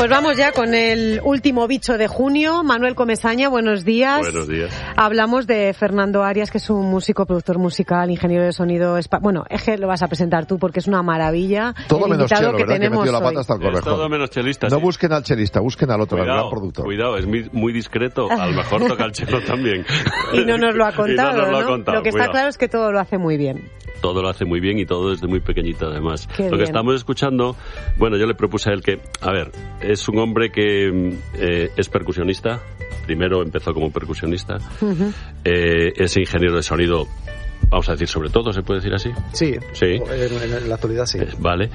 Pues vamos ya con el último bicho de junio. Manuel Comesaña, buenos días. Buenos días. Hablamos de Fernando Arias, que es un músico, productor musical, ingeniero de sonido. Bueno, es que lo vas a presentar tú porque es una maravilla. Todo menos chelo, que ¿verdad? tenemos que metió la pata hoy. hasta el correjón. Todo menos chelista. No sí. busquen al chelista, busquen al otro, al gran productor. Cuidado, es muy discreto. A lo mejor toca el chelo también. Y no nos lo ha contado, Lo que está claro es que todo lo hace muy bien. Todo lo hace muy bien y todo desde muy pequeñito, además. Qué lo bien. que estamos escuchando, bueno, yo le propuse a él que, a ver, es un hombre que es percusionista. Primero empezó como percusionista. Uh-huh. Es ingeniero de sonido, vamos a decir, sobre todo, ¿se puede decir así? Sí, Sí. en la actualidad sí. Vale.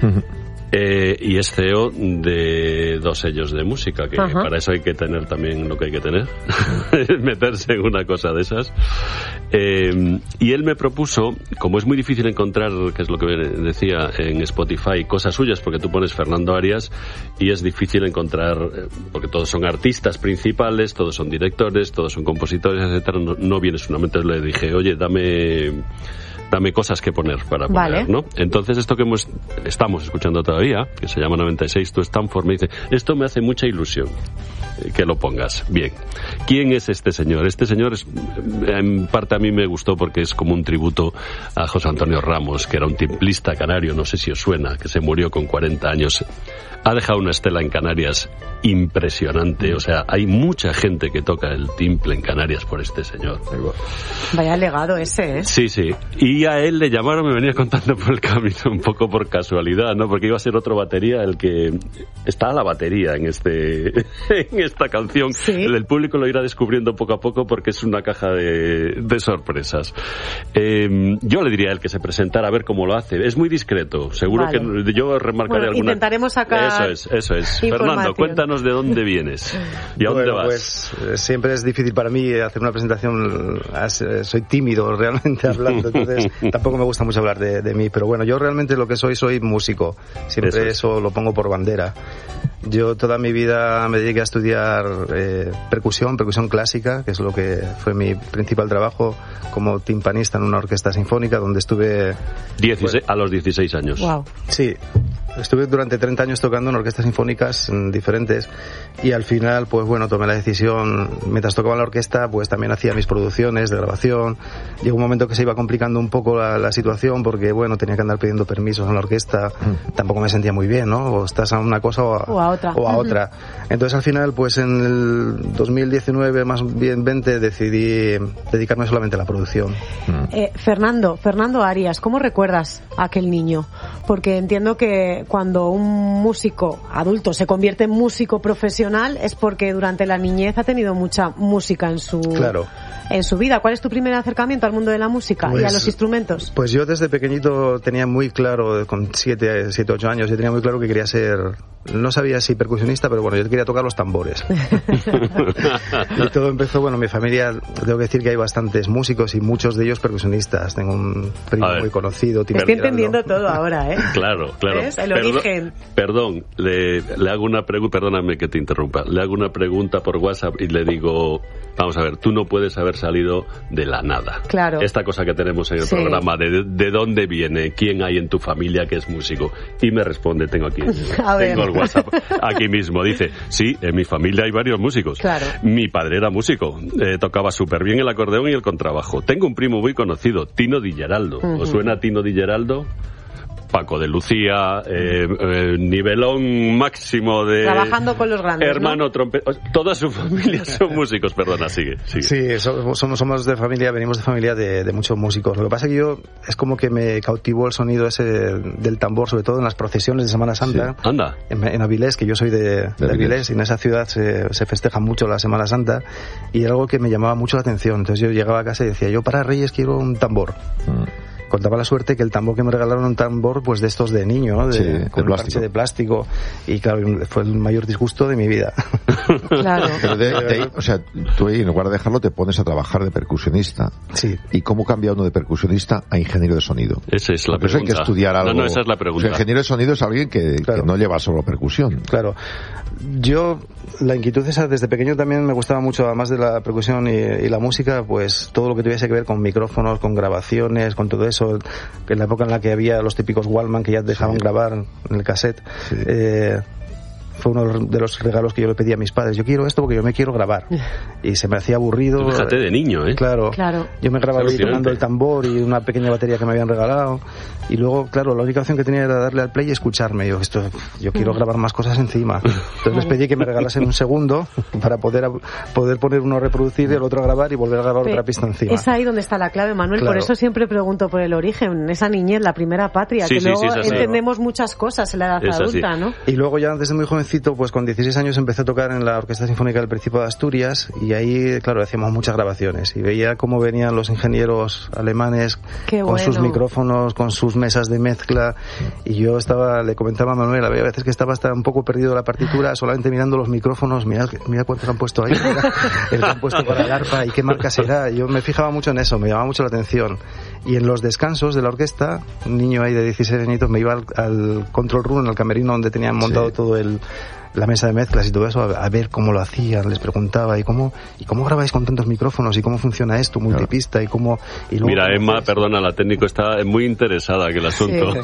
Y es CEO de 2 sellos de música, que Ajá. para eso hay que tener también lo que hay que tener, meterse en una cosa de esas. Y él me propuso, como es muy difícil encontrar, que es lo que decía en Spotify, cosas suyas, porque tú pones Fernando Arias y es difícil encontrar, porque todos son artistas principales, todos son directores, todos son compositores, etcétera. No vienes una mente. Le dije, oye, dame cosas que poner para poner, Vale. ¿no? Entonces esto que estamos escuchando todavía, que se llama 96 to Stanford, me dice, esto me hace mucha ilusión que lo pongas. Bien. ¿Quién es este señor? Este señor en parte a mí me gustó porque es como un tributo a José Antonio Ramos, que era un timplista canario, no sé si os suena, que se murió con 40 años. Ha dejado una estela en Canarias impresionante. O sea, hay mucha gente que toca el timple en Canarias por este señor. Vaya legado ese, ¿eh? Sí, sí. Y a él le llamaron, me venía contando por el camino, un poco por casualidad, ¿no? Porque iba a ser otro batería el que está a la batería en esta canción. Sí. El público lo irá descubriendo poco a poco porque es una caja de sorpresas. Yo le diría a él que se presentara a ver cómo lo hace. Es muy discreto. Seguro Vale. que yo remarcaré alguna. Intentaremos sacar. Eso es. Fernando, cuéntanos de dónde vienes y a dónde vas. Pues siempre es difícil para mí hacer una presentación. Soy tímido realmente hablando, entonces tampoco me gusta mucho hablar de mí, pero bueno, yo realmente lo que soy músico. Siempre eso lo pongo por bandera. Yo toda mi vida me dediqué a estudiar percusión clásica, que es lo que fue mi principal trabajo como timpanista en una orquesta sinfónica, donde estuve... A los 16 años. Wow. Sí, estuve durante 30 años tocando en orquestas sinfónicas diferentes y al final, pues bueno, tomé la decisión, mientras tocaba en la orquesta, pues también hacía mis producciones de grabación. Llegó un momento que se iba complicando un poco la situación porque, bueno, tenía que andar pidiendo permisos en la orquesta, tampoco me sentía muy bien, ¿no? O estás a una cosa o a otra. Entonces al final, pues en el 2019, más bien 20, decidí dedicarme solamente a la producción. Fernando Arias, ¿cómo recuerdas a aquel niño? Porque entiendo que cuando un músico adulto se convierte en músico profesional es porque durante la niñez ha tenido mucha música en su vida. ¿Cuál es tu primer acercamiento al mundo de la música y a los instrumentos? Pues yo desde pequeñito tenía muy claro, con 7, 8 años, yo tenía muy claro que quería ser, no sabía si percusionista, pero bueno, yo quería tocar los tambores. Y todo empezó, bueno, mi familia, tengo que decir que hay bastantes músicos y muchos de ellos percusionistas. Tengo un primo muy conocido. Estoy entendiendo todo ahora, ¿eh? Claro. ¿Ves? El origen. Perdón, le hago una pregunta, perdóname que te interrumpa, le hago una pregunta por WhatsApp y le digo, vamos a ver, tú no puedes haber salido de la nada. Claro. Esta cosa que tenemos en el programa, de dónde viene, quién hay en tu familia que es músico. Y me responde, tengo el WhatsApp aquí mismo, dice, sí, en mi familia hay varios músicos. Claro. Mi padre era músico, tocaba súper bien el acordeón y el contrabajo. Tengo un primo muy conocido, Tino Di Geraldo. ¿Os suena Tino Di Geraldo? Paco de Lucía, nivelón máximo de... Trabajando con los grandes, hermano trompeta. Toda su familia son músicos, perdona, sigue. Sí, somos de familia, venimos de familia de muchos músicos. Lo que pasa es que es como que me cautivó el sonido ese del tambor, sobre todo en las procesiones de Semana Santa. Sí. Anda. En Avilés, que yo soy de Avilés, y en esa ciudad se festeja mucho la Semana Santa, y era algo que me llamaba mucho la atención. Entonces yo llegaba a casa y decía, yo para Reyes quiero un tambor. Contaba la suerte que el tambor que me regalaron, un tambor pues de estos de niño, ¿no? Con un parche de plástico, y claro, fue el mayor disgusto de mi vida. Claro. Pero o sea, tú ahí en lugar de dejarlo te pones a trabajar de percusionista. Sí. ¿Y cómo cambia uno de percusionista a ingeniero de sonido? Esa es la pregunta. Eso hay que estudiar algo. No, esa es la pregunta. O sea, ingeniero de sonido es alguien que no lleva solo percusión. Claro. Yo, la inquietud esa, desde pequeño también me gustaba mucho, además de la percusión y la música, pues todo lo que tuviese que ver con micrófonos, con grabaciones, con todo eso, que en la época en la que había los típicos Wallman que ya dejaban grabar en el cassette. fue uno de los regalos que yo le pedí a mis padres. Yo quiero esto porque yo me quiero grabar. Y se me hacía aburrido. Fíjate, de niño, ¿eh? Claro. Yo me grababa ahí tocando el tambor y una pequeña batería que me habían regalado. Y luego, claro, la única opción que tenía era darle al play y escucharme. Yo quiero grabar más cosas encima. Entonces les pedí que me regalasen un segundo para poder poner uno a reproducir y el otro a grabar y volver a grabar otra pista encima. Es ahí donde está la clave, Manuel. Claro. Por eso siempre pregunto por el origen, esa niñez, la primera patria, que luego entendemos muchas cosas en la edad adulta, ¿no? Y luego ya desde muy jovencito, pues con 16 años empecé a tocar en la Orquesta Sinfónica del Principado de Asturias y ahí, claro, hacíamos muchas grabaciones y veía cómo venían los ingenieros alemanes con sus micrófonos, con sus mesas de mezcla, y yo le comentaba a Manuel, había veces que estaba hasta un poco perdido la partitura, solamente mirando los micrófonos, mira cuántos han puesto ahí, el que han puesto para el arpa y qué marca será. Yo me fijaba mucho en eso, me llamaba mucho la atención. Y en los descansos de la orquesta, un niño ahí de 16 añitos me iba al control room, al camerino donde tenían montado todo la mesa de mezclas y todo eso, a ver cómo lo hacían, les preguntaba, ¿y cómo grabáis con tantos micrófonos? ¿Y cómo funciona esto? Multipista, y cómo... Y luego, mira, Emma, perdona, la técnico está muy interesada en el asunto.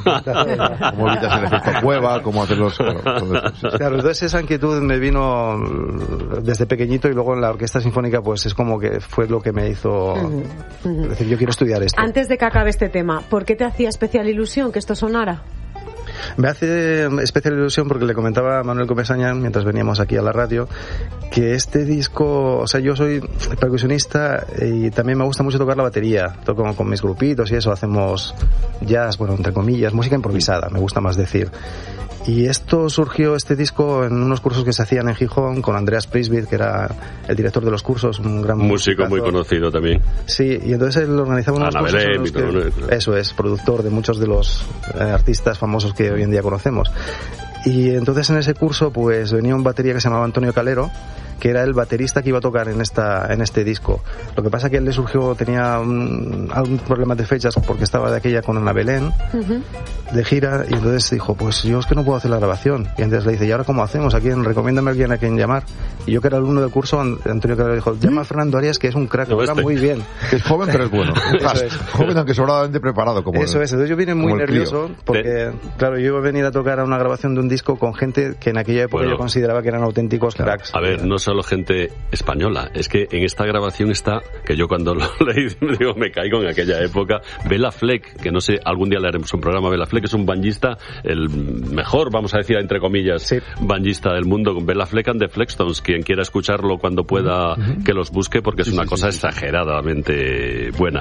Cómo evitas el efecto cueva, cómo hacer los... Claro, entonces esa inquietud me vino desde pequeñito y luego en la Orquesta Sinfónica pues es como que fue lo que me hizo decir, yo quiero estudiar esto. Antes de que acabe este tema, ¿por qué te hacía especial ilusión que esto sonara? Me hace especial ilusión porque le comentaba a Manuel Comesaña mientras veníamos aquí a la radio que este disco, o sea, yo soy percusionista y también me gusta mucho tocar la batería, toco con mis grupitos y eso, hacemos jazz, bueno, entre comillas, música improvisada, me gusta más decir. Y esto surgió, este disco, en unos cursos que se hacían en Gijón con Andreas Prisbit, que era el director de los cursos, un gran músico muy conocido también. Sí, y entonces él organizaba unos cursos eso es, productor de muchos de los artistas famosos que hoy en día conocemos. Y entonces en ese curso pues venía un batería que se llamaba Antonio Calero, que era el baterista que iba a tocar en este disco. Lo que pasa que él le surgió, tenía algún problema de fechas porque estaba de aquella con Ana Belén de gira, y entonces dijo, pues yo es que no puedo hacer la grabación. Y entonces le dice, ¿y ahora cómo hacemos? Recomiéndame a quien llamar. Y yo, que era alumno del curso, Antonio Calero dijo, llama a Fernando Arias, que es un crack, toca muy bien. Que es joven pero es bueno. Joven aunque sobradamente preparado. Eso es, entonces yo vine muy nervioso porque, claro, yo iba a venir a tocar a una grabación de un disco con gente que en aquella época yo consideraba que eran auténticos cracks. A ver, no solo gente española, es que en esta grabación está, que yo cuando lo leí digo, me caigo en aquella época, Bela Fleck, que no sé, algún día le haremos un programa. Bela Fleck es un banjista, el mejor, vamos a decir entre comillas, banjista del mundo, con Bela Fleck and the Flexstones. Quien quiera escucharlo cuando pueda, que los busque, porque es una cosa exageradamente buena.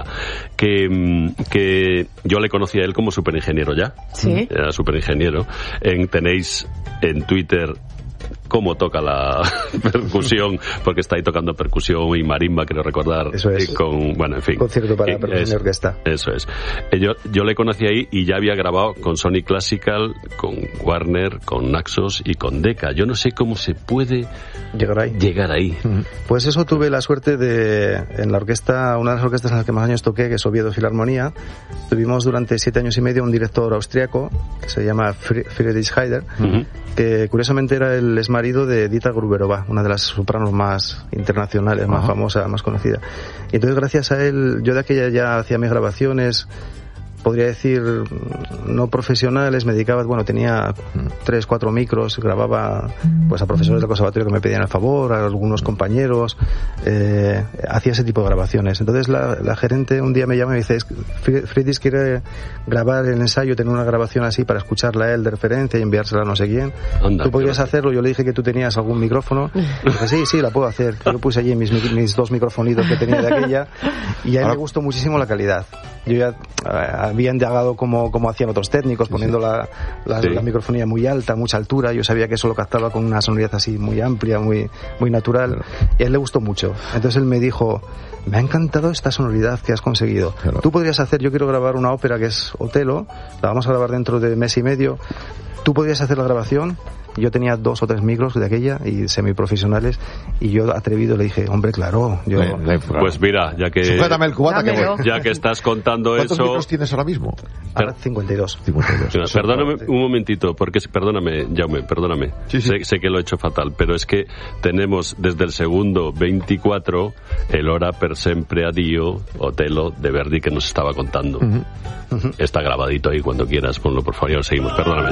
Que yo le conocí a él como superingeniero ya. Era superingeniero. Tenéis en Twitter cómo toca la percusión, porque está ahí tocando percusión y marimba, quiero recordar. Eso es. Bueno, en fin. Concierto para percusión y orquesta. Eso es. Yo le conocí ahí y ya había grabado con Sony Classical, con Warner, con Naxos y con Decca. Yo no sé cómo se puede llegar ahí. Pues eso, tuve la suerte en la orquesta, una de las orquestas en las que más años toqué, que es Oviedo Filarmonía. Tuvimos durante 7 años y medio un director austriaco que se llama Friedrich Heider, que curiosamente era el marido de Dita Gruberova, una de las sopranos más internacionales, más famosa, más conocida. Y entonces, gracias a él, yo de aquella ya hacía mis grabaciones, podría decir, no profesionales, me dedicaba, tenía 3-4 micros, grababa pues a profesores del conservatorio que me pedían el favor, a algunos compañeros, hacía ese tipo de grabaciones. Entonces la gerente un día me llama y me dice, Friedrich quiere grabar el ensayo, tener una grabación así para escucharla a él de referencia y enviársela a no sé quién. ¿Tú podrías hacerlo? Yo le dije que tú tenías algún micrófono. Y dije, sí, la puedo hacer. Yo puse allí mis 2 microfonitos que tenía de aquella, y a él me gustó muchísimo la calidad. Yo ya había indagado cómo hacían otros técnicos, poniendo la microfonía muy alta, mucha altura. Yo sabía que eso lo captaba con una sonoridad así muy amplia, muy natural. Y a él le gustó mucho. Entonces él me dijo, me ha encantado esta sonoridad que has conseguido. Tú podrías hacer, yo quiero grabar una ópera que es Otelo, la vamos a grabar dentro de mes y medio. Tú podrías hacer la grabación. Yo tenía 2 o 3 micros de aquella y semiprofesionales, y yo atrevido le dije, hombre, claro, yo... Pues mira, ya que... Sujétame el cubata, ya que estás contando eso... ¿Cuántos micros tienes ahora mismo? Ahora 52. Perdóname un momentito, porque perdóname, Jaume, perdóname. Sí. Sé que lo he hecho fatal, pero es que tenemos desde el segundo 24 el Ora per sempre a Dio, Otelo, de Verdi, que nos estaba contando. Está grabadito ahí, cuando quieras, ponlo por favor, seguimos, perdóname.